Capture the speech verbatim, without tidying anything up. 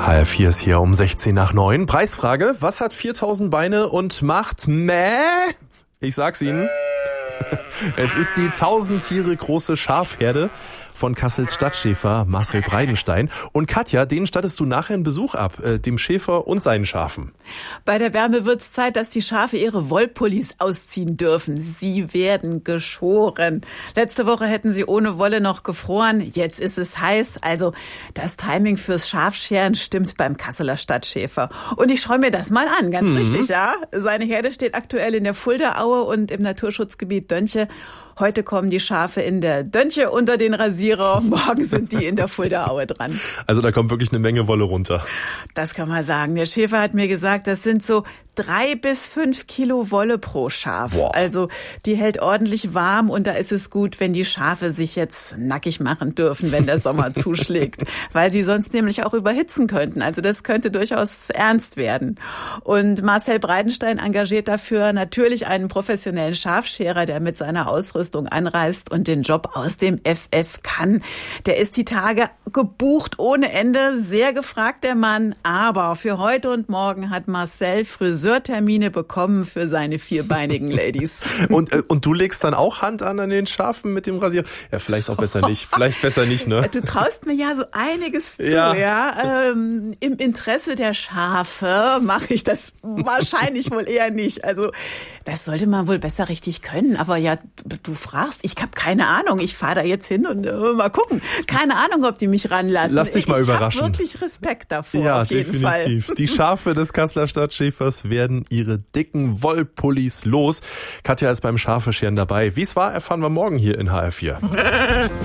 H R vier ist hier um sechzehn nach neun. Preisfrage, was hat viertausend Beine und macht Mäh? Ich sag's Ihnen. Es ist die tausend Tiere große Schafherde von Kassels Stadtschäfer Marcel Breidenstein. Und Katja, denen stattest du nachher einen Besuch ab, äh, dem Schäfer und seinen Schafen. Bei der Wärme wird's Zeit, dass die Schafe ihre Wollpullis ausziehen dürfen. Sie werden geschoren. Letzte Woche hätten sie ohne Wolle noch gefroren. Jetzt ist es heiß. Also das Timing fürs Schafscheren stimmt beim Kasseler Stadtschäfer. Und ich schaue mir das mal an, ganz mhm. richtig, ja. Seine Herde steht aktuell in der Fuldaaue und im Naturschutzgebiet Dönche. Heute kommen die Schafe in der Dönche unter den Rasierer, morgen sind die in der Fuldaaue dran. Also da kommt wirklich eine Menge Wolle runter. Das kann man sagen. Der Schäfer hat mir gesagt, das sind so drei bis fünf Kilo Wolle pro Schaf. Boah. Also die hält ordentlich warm und da ist es gut, wenn die Schafe sich jetzt nackig machen dürfen, wenn der Sommer zuschlägt, weil sie sonst nämlich auch überhitzen könnten. Also das könnte durchaus ernst werden. Und Marcel Breidenstein engagiert dafür natürlich einen professionellen Schafscherer, der mit seiner Ausrüstung anreist und den Job aus dem F F kann. Der ist die Tage gebucht ohne Ende, sehr gefragt der Mann, aber für heute und morgen hat Marcel Friseurtermine bekommen für seine vierbeinigen Ladies. Und, äh, und du legst dann auch Hand an an den Schafen mit dem Rasier? Ja, vielleicht auch besser nicht, vielleicht besser nicht, ne? Du traust mir ja so einiges zu, ja. ja. Ähm, im Interesse der Schafe mache ich das wahrscheinlich wohl eher nicht. Also das sollte man wohl besser richtig können, aber ja, du fragst, ich habe keine Ahnung, ich fahre da jetzt hin und äh, mal gucken. Keine Ahnung, ob die mich ranlassen. Lass dich mal ich überraschen. Ich habe wirklich Respekt davor, ja, auf jeden definitiv. Fall. Die Schafe des Kasseler Stadtschäfers werden ihre dicken Wollpullis los. Katja ist beim Schafescheren dabei. Wie es war, erfahren wir morgen hier in H R vier.